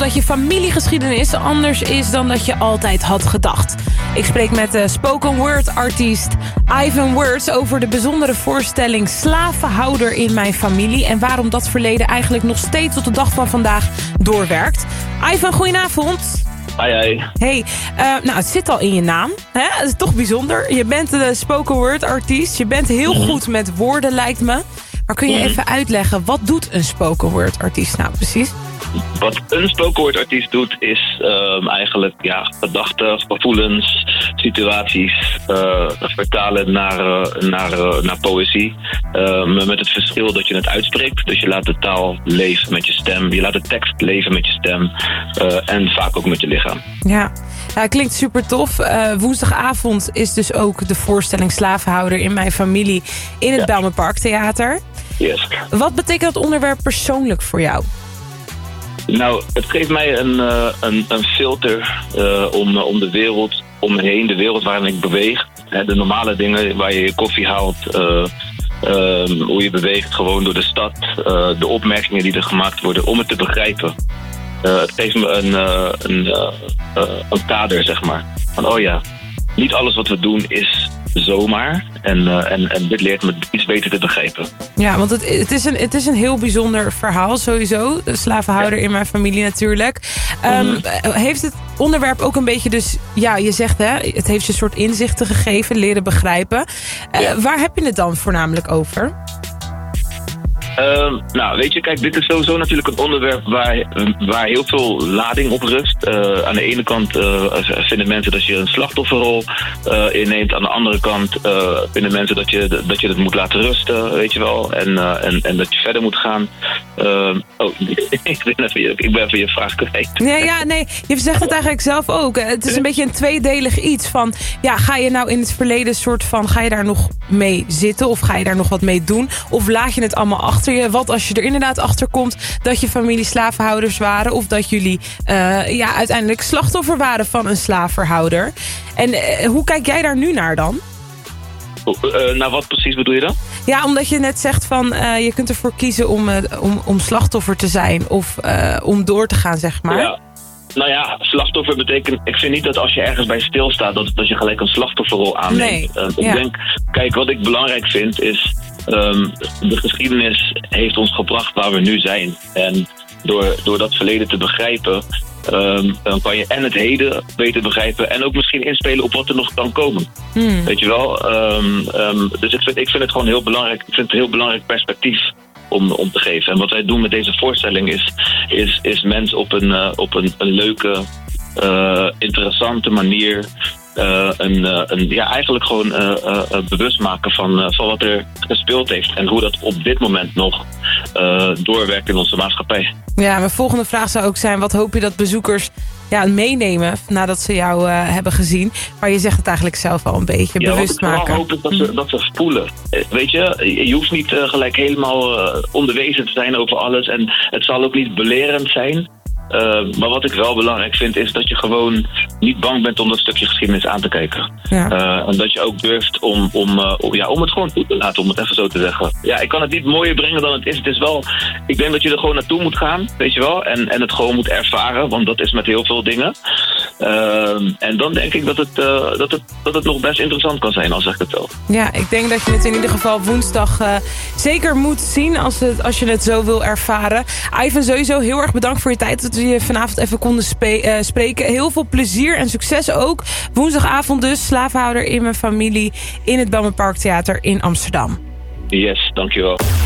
dat je familiegeschiedenis anders is dan dat je altijd had gedacht. Ik spreek met de spoken word artiest Ivan Words over de bijzondere voorstelling Slavenhouder in mijn familie en waarom dat verleden eigenlijk nog steeds tot de dag van vandaag doorwerkt. Ivan, goedenavond. Hi. Hey, nou het zit al in je naam. Hè? Het is toch bijzonder. Je bent de spoken word artiest. Je bent heel goed met woorden, lijkt me. Maar kun je even uitleggen, wat doet een spoken word artiest nou precies? Wat een spoken word artiest doet is eigenlijk gedachten, gevoelens, situaties vertalen naar poëzie. Met het verschil dat je het uitspreekt. Dus je laat de taal leven met je stem. Je laat de tekst leven met je stem. En vaak ook met je lichaam. Ja, klinkt super tof. Woensdagavond is dus ook de voorstelling Slavenhouder in mijn familie in het Bijlmerpark Theater. Yes. Wat betekent dat onderwerp persoonlijk voor jou? Nou, het geeft mij een filter om de wereld om me heen, de wereld waarin ik beweeg. De normale dingen waar je koffie haalt, hoe je beweegt gewoon door de stad, de opmerkingen die er gemaakt worden, om het te begrijpen. Het geeft me een kader, zeg maar. Van niet alles wat we doen is zomaar. En dit leert me iets beter te begrijpen. Ja, want het is een heel bijzonder verhaal sowieso. De slavenhouder in mijn familie natuurlijk. Heeft het onderwerp ook een beetje dus... Ja, je zegt het heeft je een soort inzichten gegeven, leren begrijpen. Waar heb je het dan voornamelijk over? Nou, weet je, kijk, dit is sowieso natuurlijk een onderwerp waar heel veel lading op rust. Aan de ene kant vinden mensen dat je een slachtofferrol inneemt. Aan de andere kant vinden mensen dat je het moet laten rusten, weet je wel. En dat je verder moet gaan. Ik ben even je vraag kwijt. Nee, je zegt het eigenlijk zelf ook. Het is een beetje een tweedelig iets van... Ja, ga je nou in het verleden soort van... Ga je daar nog mee zitten of ga je daar nog wat mee doen? Of laat je het allemaal achter je? Wat als je er inderdaad achter komt dat je familie slavenhouders waren... of dat jullie uiteindelijk slachtoffer waren van een slavenhouder? En hoe kijk jij daar nu naar dan? Nou, wat precies bedoel je dan? Ja, omdat je net zegt van je kunt ervoor kiezen om slachtoffer te zijn of om door te gaan, zeg maar. Ja. Nou ja, slachtoffer betekent... Ik vind niet dat als je ergens bij stilstaat... dat je gelijk een slachtofferrol aanneemt. Nee. Ik denk, kijk, wat ik belangrijk vind is... de geschiedenis heeft ons gebracht waar we nu zijn. En door dat verleden te begrijpen... dan kan je en het heden beter begrijpen... en ook misschien inspelen op wat er nog kan komen. Weet je wel? Dus ik vind het gewoon heel belangrijk. Ik vind het een heel belangrijk perspectief... Om te geven. En wat wij doen met deze voorstelling is mensen op een leuke, interessante manier eigenlijk gewoon bewust maken van wat er gespeeld heeft. En hoe dat op dit moment nog doorwerkt in onze maatschappij. Ja, mijn volgende vraag zou ook zijn, wat hoop je dat bezoekers meenemen nadat ze jou hebben gezien? Maar je zegt het eigenlijk zelf al een beetje, bewust maken. Ja, wat ik vooral hoop is dat ze voelen. Weet je hoeft niet gelijk helemaal onderwezen te zijn over alles. En het zal ook niet belerend zijn. Maar wat ik wel belangrijk vind is dat je gewoon niet bang bent om dat stukje geschiedenis aan te kijken. Ja. En dat je ook durft om het gewoon toe te laten, om het even zo te zeggen. Ja, ik kan het niet mooier brengen dan het is. Het is wel, ik denk dat je er gewoon naartoe moet gaan, weet je wel. En het gewoon moet ervaren, want dat is met heel veel dingen. En dan denk ik dat het nog best interessant kan zijn, al zeg ik het zo. Ja, ik denk dat je het in ieder geval woensdag zeker moet zien als je het zo wil ervaren. Ivan, sowieso heel erg bedankt voor je tijd dat we je vanavond even konden spreken. Heel veel plezier en succes ook. Woensdagavond dus, Slavenhouder in mijn familie in het Bijlmerpark Theater in Amsterdam. Yes, dankjewel.